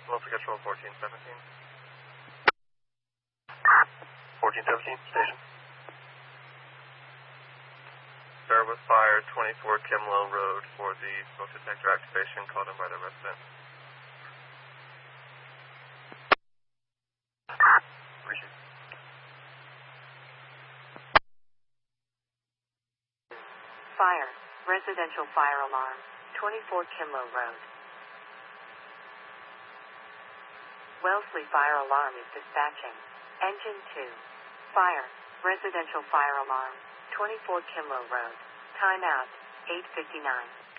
Local Control 1417. 1417, station. There was fire 24 Kimlow Road for the smoke detector activation called in by the resident. Appreciate it. Fire. Residential fire alarm. 24 Kimlow Road. Wellesley Fire Alarm is dispatching. Engine 2. Fire. Residential fire alarm. 24 Kimlow Road. Timeout. 8:59.